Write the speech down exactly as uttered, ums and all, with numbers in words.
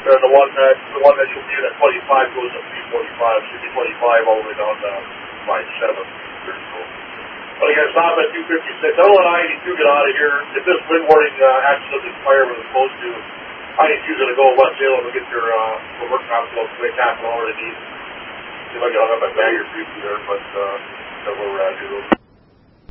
then the one that the one that you'll be in at twenty-five goes up to forty-five, should be twenty-five all the way down to line seven. But again, stop at two fifty-six. I don't let I eighty-two get out of here. If this wind warning uh, actually doesn't expire when it's supposed to, I eighty-two is going to go West Salem and get your uh, work house close to half an hour to need. See if I can hung up my bag or three there, but uh, that's where we're at here.